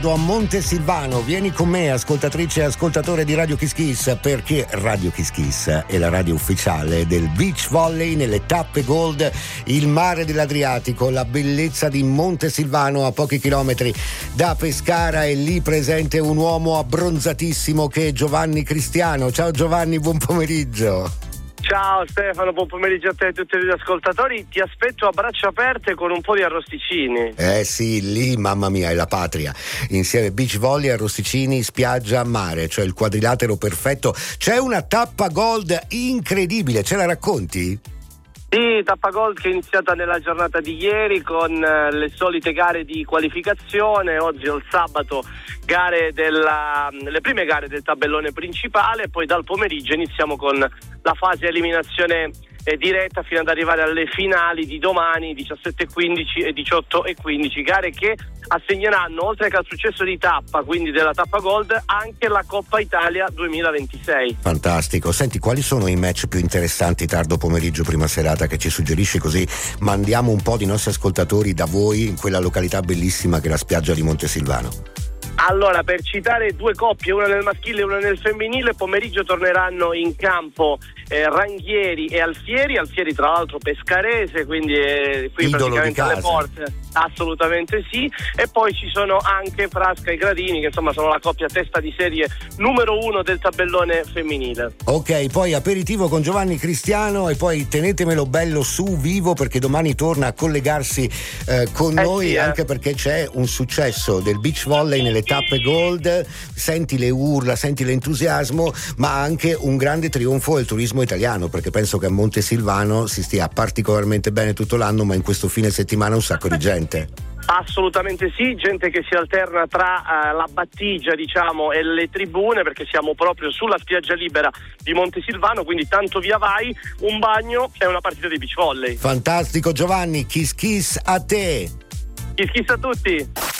A Montesilvano, vieni con me, ascoltatrice e ascoltatore di Radio Kiss Kiss, perché Radio Kiss Kiss è la radio ufficiale del beach volley nelle tappe gold, il mare dell'Adriatico, la bellezza di Montesilvano a pochi chilometri da Pescara, e lì presente un uomo abbronzatissimo che è Giovanni Cristiano. Ciao Giovanni, buon pomeriggio. Ciao Stefano, buon pomeriggio a te e a tutti gli ascoltatori. Ti aspetto a braccia aperte con un po' di arrosticini. Sì, lì mamma mia è la patria. Insieme beach volley, arrosticini, spiaggia, mare, cioè il quadrilatero perfetto. C'è una tappa gold incredibile, ce la racconti? Sì, tappa gold che è iniziata nella giornata di ieri con le solite gare di qualificazione. Oggi è il sabato, le prime gare del tabellone principale, e poi dal pomeriggio iniziamo con la fase eliminazione diretta fino ad arrivare alle finali di domani, 17:15 e 18:15, gare che assegneranno, oltre che al successo di tappa, quindi della tappa gold, anche la Coppa Italia 2026. Fantastico. Senti, quali sono i match più interessanti tardo pomeriggio, prima serata, che ci suggerisci, così mandiamo un po' di nostri ascoltatori da voi in quella località bellissima che è la spiaggia di Montesilvano? Allora, per citare due coppie, una nel maschile e una nel femminile, pomeriggio torneranno in campo Ranghieri e Alfieri tra l'altro pescarese, quindi qui idolo praticamente alle porte, assolutamente sì. E poi ci sono anche Frasca e Gradini, che insomma sono la coppia testa di serie numero 1 del tabellone femminile. Ok, poi aperitivo con Giovanni Cristiano, e poi tenetemelo bello su vivo, perché domani torna a collegarsi con noi, sì, anche perché c'è un successo del beach volley nelle tappe gold. Senti le urla, senti l'entusiasmo, ma anche un grande trionfo del turismo italiano, perché penso che a Montesilvano si stia particolarmente bene tutto l'anno, ma in questo fine settimana un sacco di gente. Assolutamente sì, gente che si alterna tra la battigia, diciamo, e le tribune, perché siamo proprio sulla spiaggia libera di Montesilvano, quindi tanto via vai, un bagno e una partita di beach volley. Fantastico Giovanni, kiss kiss a te. Kiss kiss a tutti.